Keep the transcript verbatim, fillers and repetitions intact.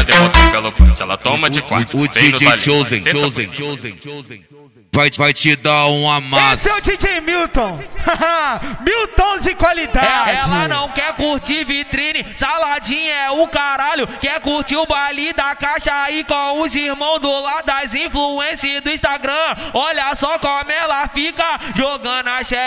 demonstrar pelo punch, ela toma de quatro. O D J Chosen, Chosen, Chosen, Chosen. Vai, vai te dar uma massa. Esse é o D J Milton. Milton de qualidade. Ela não quer curtir vitrine, saladinha é o caralho. Quer curtir o baile da caixa aí com os irmãos do lado das influências do Instagram. Olha só como ela fica jogando a xereca.